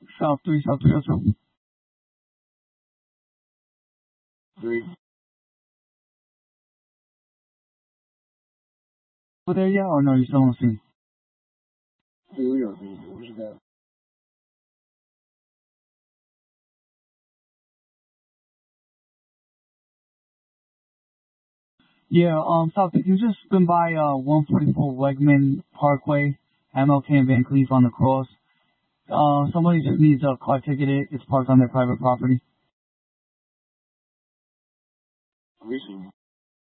South 3, that's right. 3. Over there yet, or no, you still on the scene? Hey, we are busy. What you got? Yeah, South, you just been by, 144 Wegman Parkway, MLK and Van Cleef on the cross. Somebody just needs a car ticket. It's parked on their private property. Recently.